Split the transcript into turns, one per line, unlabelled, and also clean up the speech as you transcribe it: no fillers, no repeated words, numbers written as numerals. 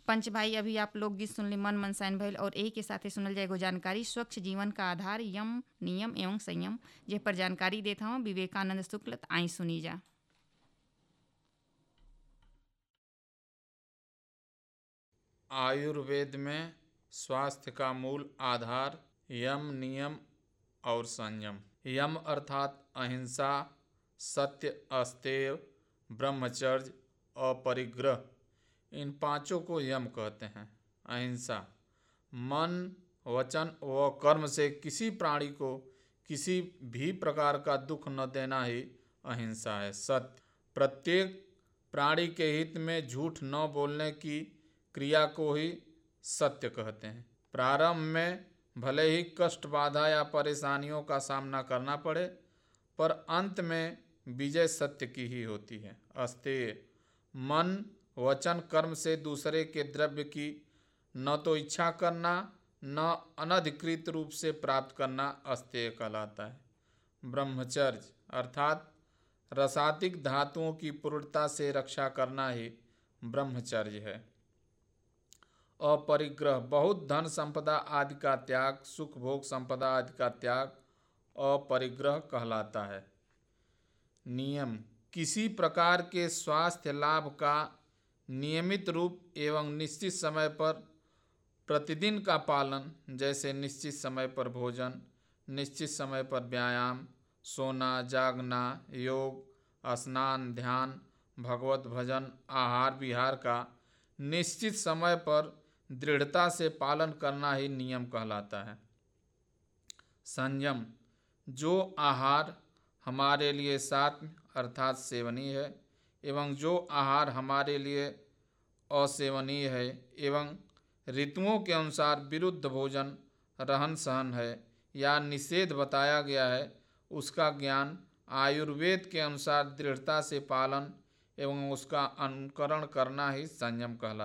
पंच भाई अभी आप लोग गीत सुन ली, मन मनसाइन भइल और यही के साथे सुनल जाए एगो जानकारी। स्वच्छ जीवन का आधार यम नियम एवं संयम, जे पर जानकारी देता हूँ विवेकानंद शुक्ल। त आई सुनी जा।
आयुर्वेद में स्वास्थ्य का मूल आधार यम नियम और संयम। यम अर्थात अहिंसा, सत्य, अस्तेय, ब्रह्मचर्य और परिग्रह, इन पांचों को यम कहते हैं। अहिंसा, मन वचन व कर्म से किसी प्राणी को किसी भी प्रकार का दुख न देना ही अहिंसा है। सत्य, प्रत्येक प्राणी के हित में झूठ न बोलने की क्रिया को ही सत्य कहते हैं। प्रारंभ में भले ही कष्ट, बाधा या परेशानियों का सामना करना पड़े, पर अंत में विजय सत्य की ही होती है। अस्तेय, मन वचन कर्म से दूसरे के द्रव्य की न तो इच्छा करना, न अनधिकृत रूप से प्राप्त करना अस्तेय कहलाता है। ब्रह्मचर्य अर्थात रसातिक धातुओं की पूर्णता से रक्षा करना ही ब्रह्मचर्य है। अपरिग्रह, बहुत धन संपदा आदि का त्याग, सुख भोग संपदा आदि का त्याग अपरिग्रह कहलाता है। नियम, किसी प्रकार के स्वास्थ्य लाभ का नियमित रूप एवं निश्चित समय पर प्रतिदिन का पालन, जैसे निश्चित समय पर भोजन, निश्चित समय पर व्यायाम, सोना, जागना, योग, स्नान, ध्यान, भगवत भजन, आहार विहार का निश्चित समय पर दृढ़ता से पालन करना ही नियम कहलाता है। संयम, जो आहार हमारे लिए सात्म्य अर्थात सेवनीय है एवं जो आहार हमारे लिए असेवनीय है एवं ऋतुओं के अनुसार विरुद्ध भोजन, रहन सहन है या निषेध बताया गया है, उसका ज्ञान आयुर्वेद के अनुसार दृढ़ता से पालन एवं उसका अनुकरण करना ही संयम कहलाता है।